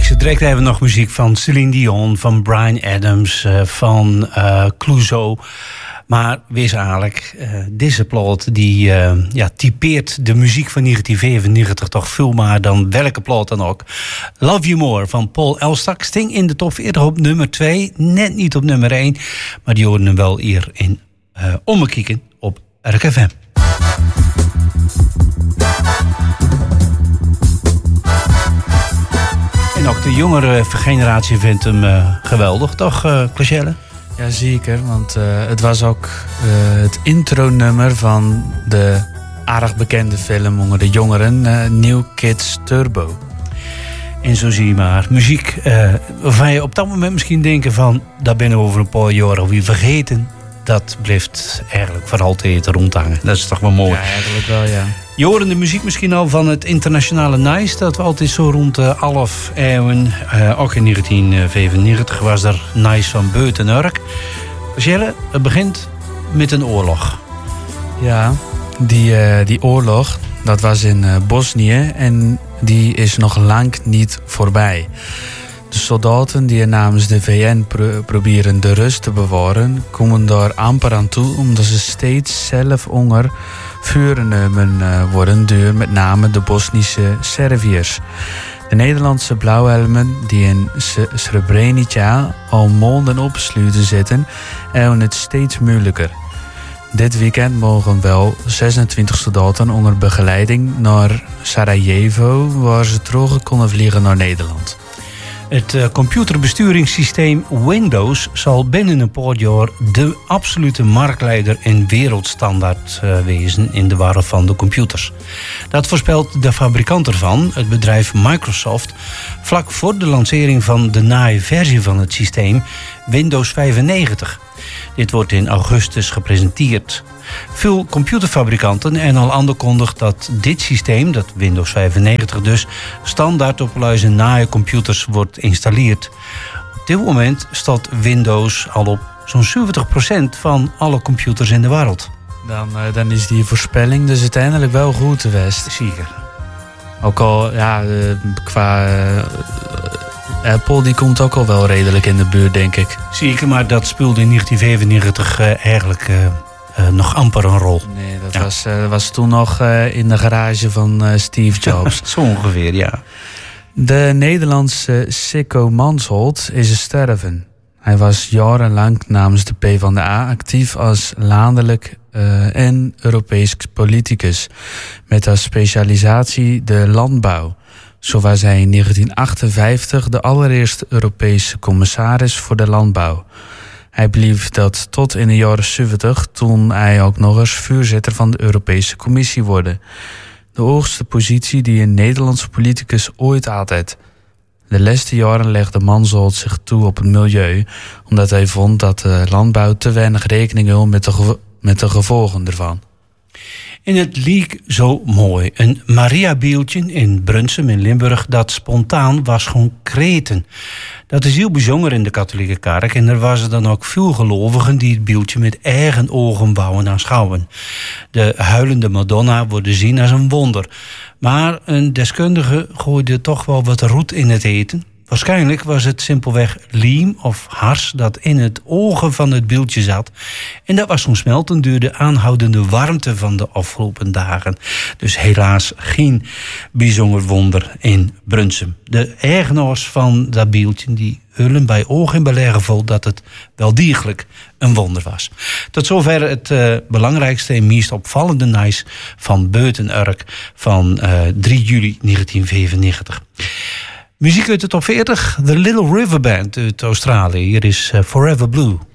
zo direct hebben we nog muziek van Celine Dion, van Bryan Adams, van Clouseau. Maar wees eigenlijk, deze plaat die typeert de muziek van 1995 toch veel maar dan welke plaat dan ook. Love You More van Paul Elstak. Sting in de top 40 op nummer 2, net niet op nummer 1. Maar die hoorden hem wel hier in Ommekieken op RKFM. En ook de jongere generatie vindt hem geweldig, toch, Clauchelle? Jazeker, want het was ook het intronummer van de aardig bekende film onder de jongeren, New Kids Turbo. En zo zie je maar, muziek waarvan je op dat moment misschien denken van, dat ben we over een paar jaar alweer vergeten. Dat blijft eigenlijk voor altijd rondhangen. Dat is toch wel mooi. Ja, eigenlijk wel, ja. Je hoorde de muziek misschien al van het internationale Nice. Dat we altijd zo rond de 11 eeuwen. Ook in 1995 was er Nice van Beut en Urk. Jelle, het begint met een oorlog. Ja, die oorlog, dat was in Bosnië en die is nog lang niet voorbij. De soldaten die er namens de VN proberen de rust te bewaren, komen daar amper aan toe omdat ze steeds zelf onder vuur genomen worden door met name de Bosnische Serviërs. De Nederlandse blauwhelmen die in Srebrenica al maanden opgesloten zitten, hebben het steeds moeilijker. Dit weekend mogen wel 26 soldaten onder begeleiding naar Sarajevo, waar ze terug konden vliegen naar Nederland. Het computerbesturingssysteem Windows zal binnen een paar jaar de absolute marktleider en wereldstandaard wezen in de wereld van de computers. Dat voorspelt de fabrikant ervan, het bedrijf Microsoft, vlak voor de lancering van de nieuwe versie van het systeem Windows 95. Dit wordt in augustus gepresenteerd. Veel computerfabrikanten en al aangekondigd dat dit systeem, dat Windows 95 dus, standaard op luizen naaie computers wordt geïnstalleerd. Op dit moment staat Windows al op zo'n 70% van alle computers in de wereld. Dan is die voorspelling dus uiteindelijk wel goed geweest. Zeker. Ook al, ja, qua Apple die komt ook al wel redelijk in de buurt, denk ik. Zeker, maar dat speelde in 1995 eigenlijk nog amper een rol. Nee, dat was toen nog in de garage van Steve Jobs. Zo ongeveer, ja. De Nederlandse Sikko Mansholt is sterven. Hij was jarenlang namens de PvdA actief als landelijk en Europees politicus. Met als specialisatie de landbouw. Zo was hij in 1958 de allereerste Europese commissaris voor de landbouw. Hij bleef dat tot in de jaren 70, toen hij ook nog eens voorzitter van de Europese Commissie wurde. De hoogste positie die een Nederlandse politicus ooit had. De laatste jaren legde Mansholt zich toe op het milieu, omdat hij vond dat de landbouw te weinig rekening hield met de gevolgen ervan. En het leek zo mooi. Een Mariabeeldje in Brunsum in Limburg dat spontaan was gewoon kreten. Dat is heel bijzonder in de katholieke kerk. En er waren dan ook veel gelovigen die het beeldje met eigen ogen wouwen aanschouwen. De huilende Madonna wordt gezien als een wonder. Maar een deskundige gooide toch wel wat roet in het eten. Waarschijnlijk was het simpelweg lijm of hars dat in het ogen van het beeldje zat. En dat was smelten door de aanhoudende warmte van de afgelopen dagen. Dus helaas geen bijzonder wonder in Brunsum. De eigenaars van dat beeldje die hullen bij oog en bij gevoel dat het wel degelijk een wonder was. Tot zover het belangrijkste en meest opvallende Nice van Beut en Urk van 3 juli 1995. Muziek uit de top 40, The Little River Band uit Australië. Hier is Forever Blue.